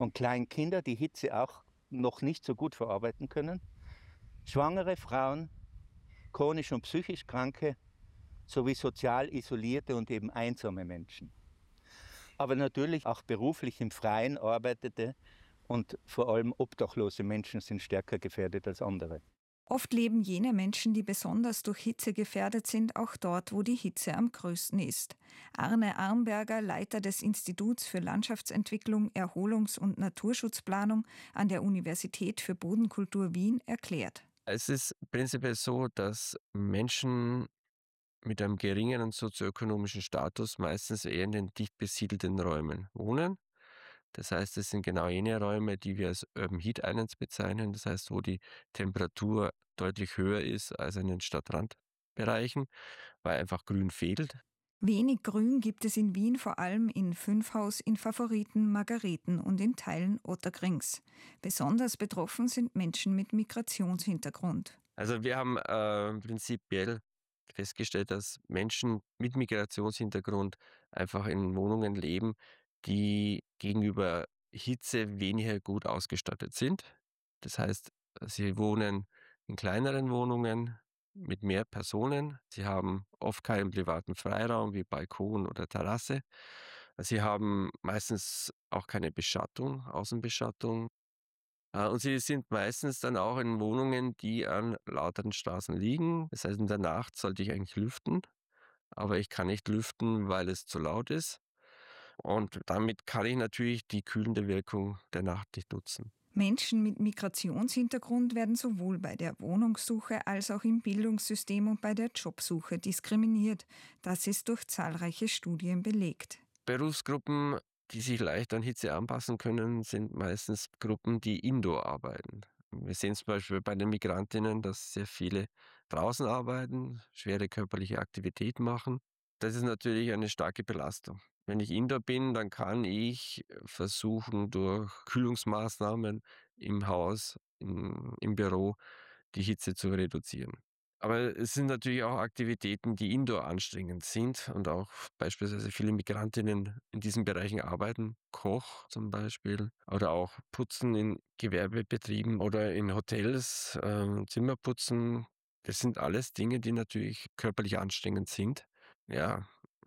und Kleinkinder die Hitze auch noch nicht so gut verarbeiten können, schwangere Frauen, chronisch und psychisch Kranke sowie sozial isolierte und eben einsame Menschen. Aber natürlich auch beruflich im Freien arbeitende und vor allem obdachlose Menschen sind stärker gefährdet als andere. Oft leben jene Menschen, die besonders durch Hitze gefährdet sind, auch dort, wo die Hitze am größten ist. Arne Armberger, Leiter des Instituts für Landschaftsentwicklung, Erholungs- und Naturschutzplanung an der Universität für Bodenkultur Wien, erklärt. Es ist prinzipiell so, dass Menschen mit einem geringeren sozioökonomischen Status meistens eher in den dicht besiedelten Räumen wohnen. Das heißt, es sind genau jene Räume, die wir als Urban Heat Islands bezeichnen, das heißt, wo die Temperatur deutlich höher ist als in den Stadtrandbereichen, weil einfach Grün fehlt. Wenig Grün gibt es in Wien, vor allem in Fünfhaus, in Favoriten, Margareten und in Teilen Otterkrings. Besonders betroffen sind Menschen mit Migrationshintergrund. Also wir haben prinzipiell festgestellt, dass Menschen mit Migrationshintergrund einfach in Wohnungen leben, die gegenüber Hitze weniger gut ausgestattet sind. Das heißt, sie wohnen in kleineren Wohnungen mit mehr Personen. Sie haben oft keinen privaten Freiraum wie Balkon oder Terrasse. Sie haben meistens auch keine Beschattung, Außenbeschattung. Und sie sind meistens dann auch in Wohnungen, die an lauteren Straßen liegen. Das heißt, in der Nacht sollte ich eigentlich lüften, aber ich kann nicht lüften, weil es zu laut ist. Und damit kann ich natürlich die kühlende Wirkung der Nacht nicht nutzen. Menschen mit Migrationshintergrund werden sowohl bei der Wohnungssuche als auch im Bildungssystem und bei der Jobsuche diskriminiert. Das ist durch zahlreiche Studien belegt. Berufsgruppen, die sich leicht an Hitze anpassen können, sind meistens Gruppen, die indoor arbeiten. Wir sehen zum Beispiel bei den Migrantinnen, dass sehr viele draußen arbeiten, schwere körperliche Aktivitäten machen. Das ist natürlich eine starke Belastung. Wenn ich indoor bin, dann kann ich versuchen, durch Kühlungsmaßnahmen im Haus, im Büro, die Hitze zu reduzieren. Aber es sind natürlich auch Aktivitäten, die indoor anstrengend sind und auch beispielsweise viele Migrantinnen in diesen Bereichen arbeiten. Koch zum Beispiel oder auch Putzen in Gewerbebetrieben oder in Hotels, Zimmerputzen. Das sind alles Dinge, die natürlich körperlich anstrengend sind. Ja,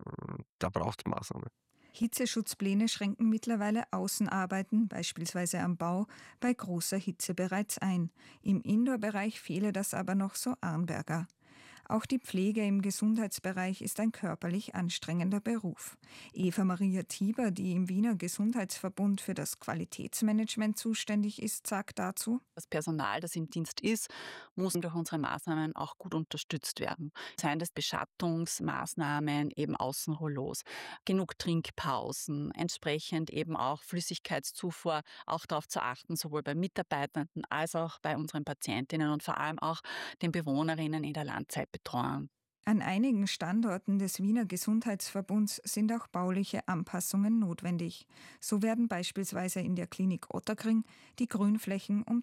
da braucht es Maßnahmen. Hitzeschutzpläne schränken mittlerweile Außenarbeiten, beispielsweise am Bau, bei großer Hitze bereits ein. Im Indoor-Bereich fehle das aber noch, so Arnberger. Auch die Pflege im Gesundheitsbereich ist ein körperlich anstrengender Beruf. Eva-Maria Tieber, die im Wiener Gesundheitsverbund für das Qualitätsmanagement zuständig ist, sagt dazu: Das Personal, das im Dienst ist, muss durch unsere Maßnahmen auch gut unterstützt werden. Seien das Beschattungsmaßnahmen, eben Außenrollos, genug Trinkpausen, entsprechend eben auch Flüssigkeitszufuhr, auch darauf zu achten, sowohl bei Mitarbeitenden als auch bei unseren Patientinnen und vor allem auch den Bewohnerinnen in der Langzeitbetreuung. An einigen Standorten des Wiener Gesundheitsverbunds sind auch bauliche Anpassungen notwendig. So werden beispielsweise in der Klinik Otterkring die Grünflächen um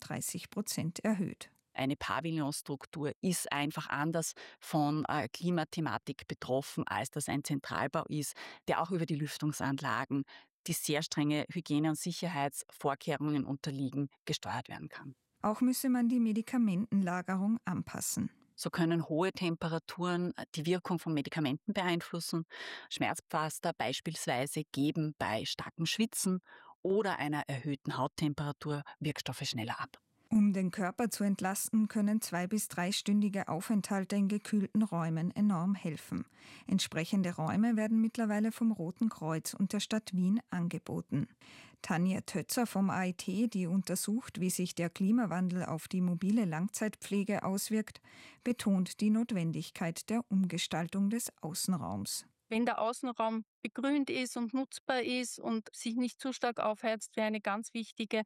30% erhöht. Eine Pavillonstruktur ist einfach anders von Klimathematik betroffen, als das ein Zentralbau ist, der auch über die Lüftungsanlagen, die sehr strenge Hygiene- und Sicherheitsvorkehrungen unterliegen, gesteuert werden kann. Auch müsse man die Medikamentenlagerung anpassen. So können hohe Temperaturen die Wirkung von Medikamenten beeinflussen. Schmerzpflaster beispielsweise geben bei starkem Schwitzen oder einer erhöhten Hauttemperatur Wirkstoffe schneller ab. Um den Körper zu entlasten, können 2- bis 3-stündige Aufenthalte in gekühlten Räumen enorm helfen. Entsprechende Räume werden mittlerweile vom Roten Kreuz und der Stadt Wien angeboten. Tanja Tötzer vom AIT, die untersucht, wie sich der Klimawandel auf die mobile Langzeitpflege auswirkt, betont die Notwendigkeit der Umgestaltung des Außenraums. Wenn der Außenraum begrünt ist und nutzbar ist und sich nicht zu stark aufheizt, wäre eine ganz wichtige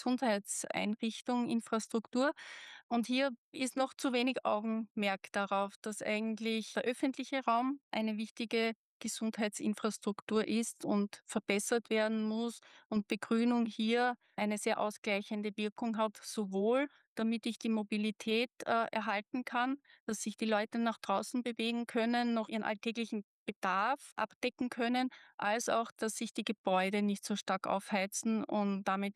Gesundheitseinrichtung, Infrastruktur. Und hier ist noch zu wenig Augenmerk darauf, dass eigentlich der öffentliche Raum eine wichtige Gesundheitsinfrastruktur ist und verbessert werden muss und Begrünung hier eine sehr ausgleichende Wirkung hat, sowohl damit ich die Mobilität erhalten kann, dass sich die Leute nach draußen bewegen können, noch ihren alltäglichen Bedarf abdecken können, als auch, dass sich die Gebäude nicht so stark aufheizen und damit